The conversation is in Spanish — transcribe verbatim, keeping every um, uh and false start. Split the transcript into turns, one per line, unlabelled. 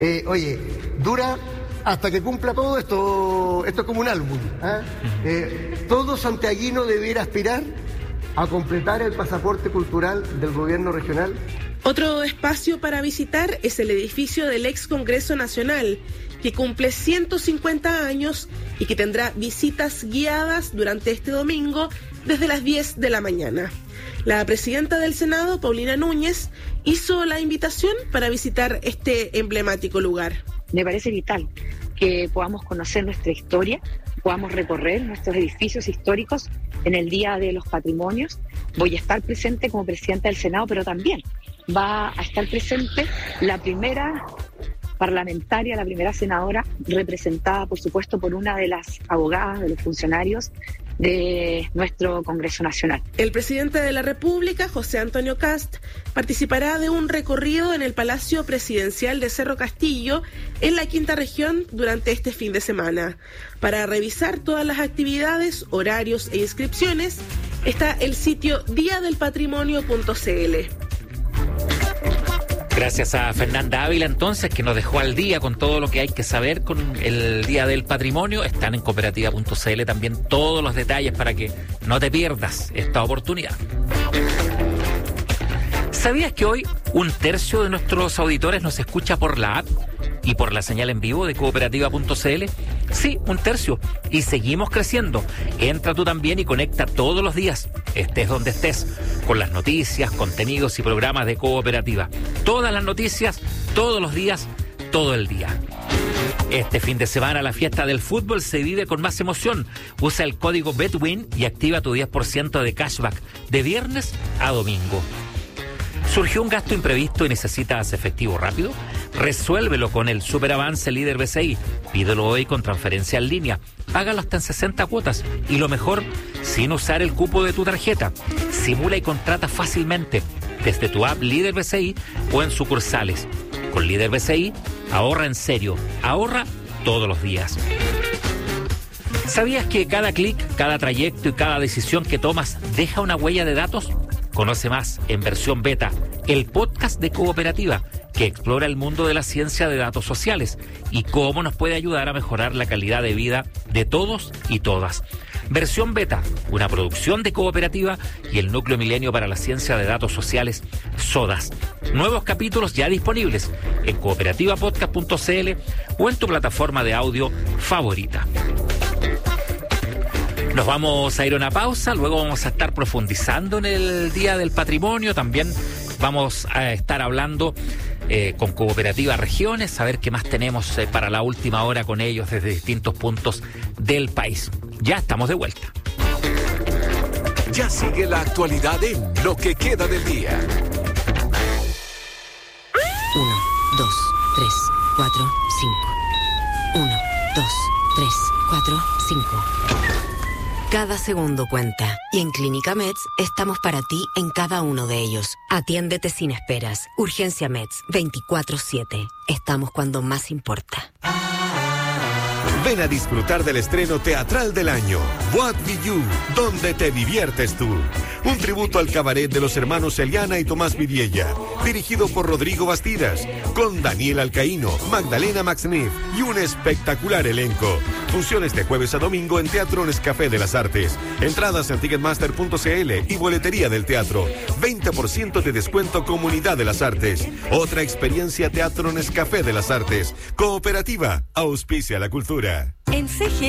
Eh, oye, dura hasta que cumpla todo esto, esto es como un álbum. ¿eh? Eh, todo santiaguino debiera aspirar a completar el pasaporte cultural del gobierno regional.
Otro espacio para visitar es el edificio del ex Congreso Nacional, que cumple ciento cincuenta años y que tendrá visitas guiadas durante este domingo desde las diez de la mañana. La presidenta del Senado, Paulina Núñez, hizo la invitación para visitar este emblemático lugar.
Me parece vital que podamos conocer nuestra historia, podamos recorrer nuestros edificios históricos en el Día de los Patrimonios. Voy a estar presente como presidenta del Senado, pero también va a estar presente la primera parlamentaria, la primera senadora, representada, por supuesto, por una de las abogadas, de los funcionarios de nuestro Congreso Nacional.
El presidente de la República, José Antonio Kast, participará de un recorrido en el Palacio Presidencial de Cerro Castillo, en la Quinta Región, durante este fin de semana. Para revisar todas las actividades, horarios e inscripciones, está el sitio dia del patrimonio punto c l.
Gracias a Fernanda Ávila, entonces, que nos dejó al día con todo lo que hay que saber con el Día del Patrimonio. Están en cooperativa punto c l también todos los detalles para que no te pierdas esta oportunidad. ¿Sabías que hoy un tercio de nuestros auditores nos escucha por la app y por la señal en vivo de cooperativa punto c l? Sí, un tercio. Y seguimos creciendo. Entra tú también y conecta todos los días, estés donde estés, con las noticias, contenidos y programas de Cooperativa. Todas las noticias, todos los días, todo el día. Este fin de semana la fiesta del fútbol se vive con más emoción. Usa el código BETWIN y activa tu diez por ciento de cashback de viernes a domingo. ¿Surgió un gasto imprevisto y necesitas efectivo rápido? Resuélvelo con el Superavance Líder B C I. Pídelo hoy con transferencia en línea. Págalo hasta en sesenta cuotas. Y lo mejor, sin usar el cupo de tu tarjeta. Simula y contrata fácilmente desde tu app Líder B C I o en sucursales. Con Líder B C I, ahorra en serio. Ahorra todos los días. ¿Sabías que cada clic, cada trayecto y cada decisión que tomas deja una huella de datos? Conoce más en versión beta, el podcast de Cooperativa, que explora el mundo de la ciencia de datos sociales y cómo nos puede ayudar a mejorar la calidad de vida de todos y todas. Versión beta, una producción de Cooperativa y el Núcleo Milenio para la Ciencia de Datos Sociales, SODAS. Nuevos capítulos ya disponibles en cooperativa podcast punto c l o en tu plataforma de audio favorita. Nos vamos a ir a una pausa, luego vamos a estar profundizando en el Día del Patrimonio, también vamos a estar hablando eh, con Cooperativa Regiones, a ver qué más tenemos eh, para la última hora con ellos desde distintos puntos del país. Ya estamos de vuelta.
Ya sigue la actualidad en Lo que queda del día.
Uno, dos, tres, cuatro, cinco. Uno, dos, tres, cuatro, cinco. Cada segundo cuenta. Y en Clínica Meds estamos para ti en cada uno de ellos. Atiéndete sin esperas. Urgencia Meds, veinticuatro siete. Estamos cuando más importa.
Ven a disfrutar del estreno teatral del año, What Be You, donde te diviertes tú. Un tributo al cabaret de los hermanos Eliana y Tomás Vidiella, dirigido por Rodrigo Bastidas, con Daniel Alcaíno, Magdalena Maxneff y un espectacular elenco. Funciones de jueves a domingo en Teatro Nescafé de las Artes. Entradas en ticketmaster punto c l y boletería del teatro. veinte por ciento de descuento Comunidad de las Artes. Otra experiencia Teatro Nescafé de las Artes. Cooperativa, auspicia la cultura.
En C G